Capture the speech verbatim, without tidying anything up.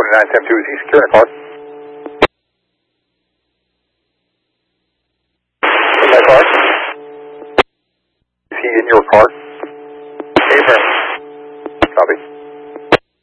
nine seven two, is he securing a car? In my car? Is he in your car? Affirmative. Copy.